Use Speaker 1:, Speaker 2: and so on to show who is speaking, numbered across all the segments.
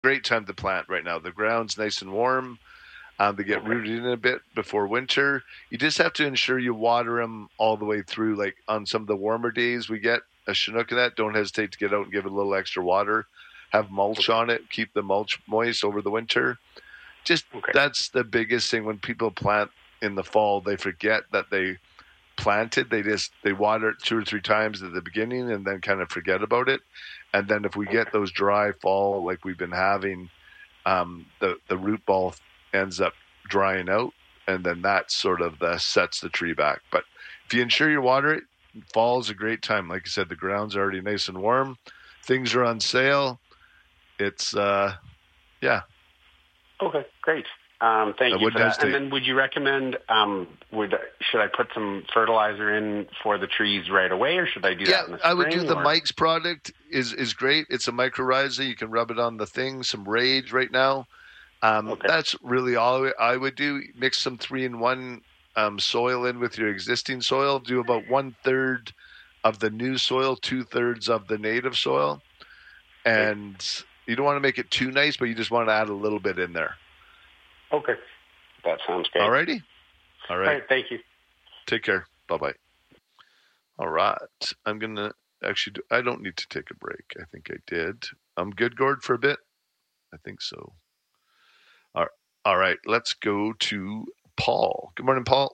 Speaker 1: great time to plant right now. The ground's nice and warm. They get rooted in a bit before winter. You just have to ensure you water them all the way through. Like on some of the warmer days we get a Chinook in that, don't hesitate to get out and give it a little extra water. Have mulch on it. Keep the mulch moist over the winter. Just that's the biggest thing when people plant in the fall. They forget that they planted. They water it 2 or 3 times at the beginning and then kind of forget about it. And then if we get those dry fall like we've been having, the root ball ends up drying out, and then that sort of sets the tree back. But if you ensure you water it, fall is a great time. Like I said, the ground's already nice and warm. Things are on sale. It's yeah.
Speaker 2: Okay, great. Thank you for that. And then would you recommend, should I put some fertilizer in for the trees right away, or should I do that in the spring?
Speaker 1: I would do the Mike's product is great. It's a mycorrhiza. You can rub it on the thing, some Rage right now. That's really all I would do. Mix some 3-in-1 soil in with your existing soil. Do about 1/3 of the new soil, 2/3 of the native soil. And you don't want to make it too nice, but you just want to add a little bit in there.
Speaker 2: Okay. That sounds great.
Speaker 1: All righty. All right.
Speaker 2: All right. Thank you.
Speaker 1: Take care. Bye-bye. All right. I'm going to actually I don't need to take a break. I think I did. I'm good, Gord, for a bit? I think so. All right. Let's go to Paul. Good morning, Paul.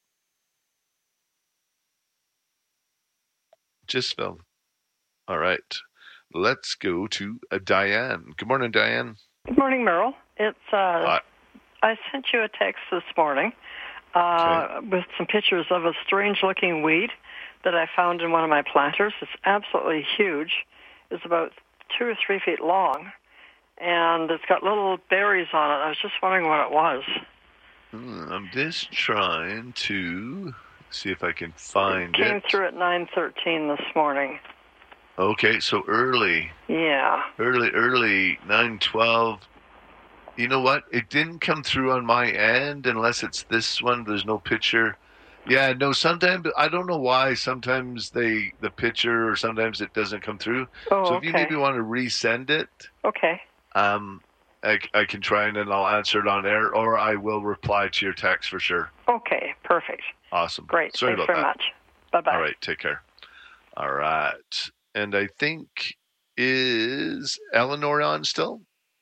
Speaker 1: Just fell. All right. Let's go to Diane. Good morning, Diane.
Speaker 3: Good morning, Merle. It's I sent you a text this morning with some pictures of a strange-looking weed that I found in one of my planters. It's absolutely huge. It's about 2 or 3 feet long, and it's got little berries on it. I was just wondering what it was.
Speaker 1: I'm just trying to see if I can find it.
Speaker 3: Came through at 9:13 this morning.
Speaker 1: Okay, so early.
Speaker 3: Yeah.
Speaker 1: Early, 9:12. You know what? It didn't come through on my end unless it's this one. There's no picture. Yeah, no, sometimes, I don't know why. Sometimes the picture or sometimes it doesn't come through.
Speaker 3: Oh,
Speaker 1: so if you maybe want to resend it.
Speaker 3: Okay.
Speaker 1: I can try and then I'll answer it on air, or I will reply to your text for sure.
Speaker 3: Okay, perfect.
Speaker 1: Awesome.
Speaker 3: Great.
Speaker 1: Sorry
Speaker 3: Thanks
Speaker 1: about
Speaker 3: very
Speaker 1: that.
Speaker 3: much. Bye-bye.
Speaker 1: All right, take care. All right. And I think, is Eleanor on still?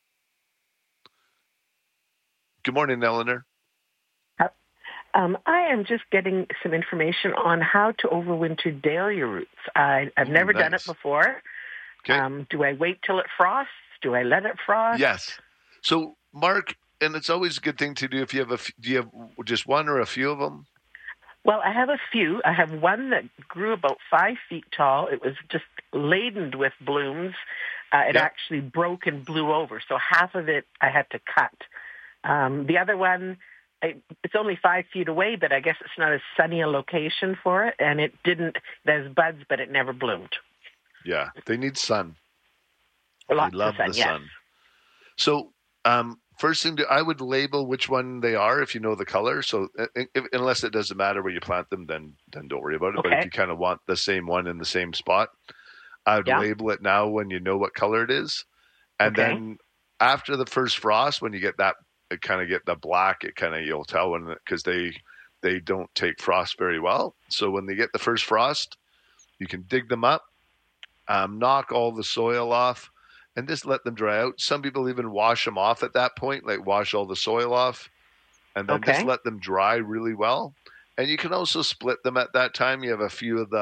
Speaker 1: Good morning, Eleanor.
Speaker 4: I am just getting some information on how to overwinter dahlia roots. I've never done it before.
Speaker 1: Okay.
Speaker 4: Do I wait till it frosts? Do I let it frost?
Speaker 1: Yes. So, Mark, and it's always a good thing to do if you have do you have just one or a few of them?
Speaker 4: Well, I have a few. I have one that grew about 5 feet tall. It was just laden with blooms. It actually broke and blew over, so half of it I had to cut. The other one, it's only 5 feet away, but I guess it's not as sunny a location for it, and there's buds, but it never bloomed.
Speaker 1: Yeah, they need sun.
Speaker 4: Lots
Speaker 1: they love
Speaker 4: of sun,
Speaker 1: the
Speaker 4: yes.
Speaker 1: sun. So, first thing, I would label which one they are if you know the color. So, unless it doesn't matter where you plant them, then don't worry about it.
Speaker 4: Okay.
Speaker 1: But if you kind of want the same one in the same spot, I would label it now when you know what color it is. And then after the first frost, when you get that, kind of get the black, you'll tell when, because they don't take frost very well. So when they get the first frost, you can dig them up, knock all the soil off, and just let them dry out. Some people even wash them off at that point, like wash all the soil off, and then just let them dry really well. And you can also split them at that time. You have a few of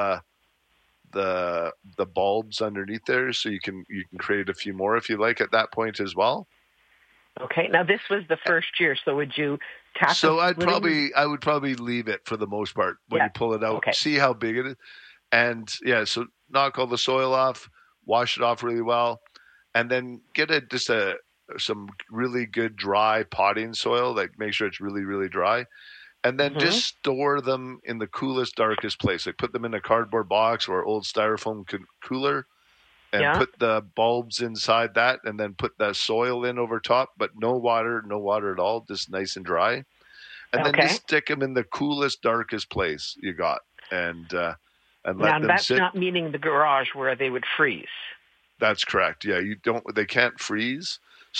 Speaker 1: the bulbs underneath there, so you can create a few more if you like at that point as well.
Speaker 4: Okay. Now this was the first year, so would you tap?
Speaker 1: So I would probably leave it for the most part when you pull it out.
Speaker 4: Okay.
Speaker 1: See how big it is, and so knock all the soil off, wash it off really well, and then get some really good dry potting soil. Like make sure it's really really dry, and then just store them in the coolest, darkest place. Like put them in a cardboard box or old styrofoam cooler. And put the bulbs inside that, and then put the soil in over top, but no water at all, just nice and dry. And then just stick them in the coolest, darkest place you got, and let them sit.
Speaker 4: Now that's not meaning the garage where they would freeze.
Speaker 1: That's correct. Yeah, they can't freeze.